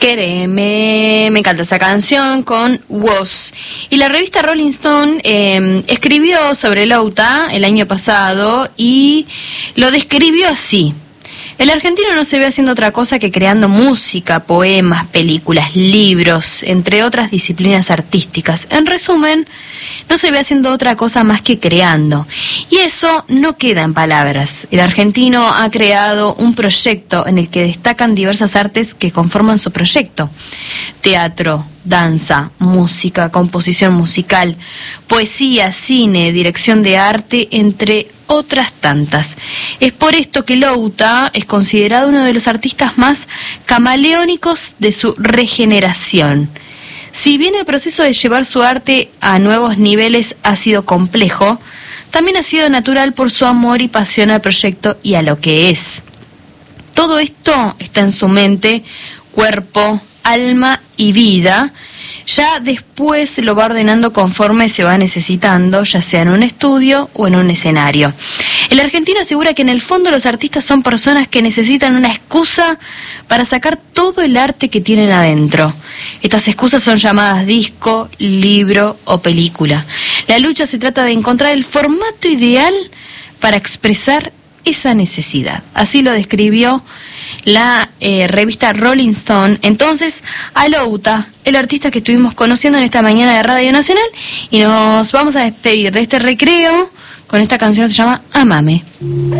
Quereme, me encanta esa canción con Woz. Y la revista Rolling Stone escribió sobre Louta el año pasado y lo describió así: el argentino no se ve haciendo otra cosa que creando música, poemas, películas, libros, entre otras disciplinas artísticas. En resumen, no se ve haciendo otra cosa más que creando. Y eso no queda en palabras. El argentino ha creado un proyecto en el que destacan diversas artes que conforman su proyecto: teatro, danza, música, composición musical, poesía, cine, dirección de arte, entre otras tantas. Es por esto que Louta es considerado uno de los artistas más camaleónicos de su regeneración. Si bien el proceso de llevar su arte a nuevos niveles ha sido complejo, también ha sido natural por su amor y pasión al proyecto y a lo que es. Todo esto está en su mente, cuerpo, alma y vida. Ya después lo va ordenando conforme se va necesitando, ya sea en un estudio o en un escenario. El argentino asegura que en el fondo los artistas son personas que necesitan una excusa para sacar todo el arte que tienen adentro. Estas excusas son llamadas disco, libro o película. La lucha se trata de encontrar el formato ideal para expresar esa necesidad. Así lo describió la revista Rolling Stone. Entonces, a Louta, el artista que estuvimos conociendo en esta mañana de Radio Nacional, y nos vamos a despedir de este recreo con esta canción que se llama Amame.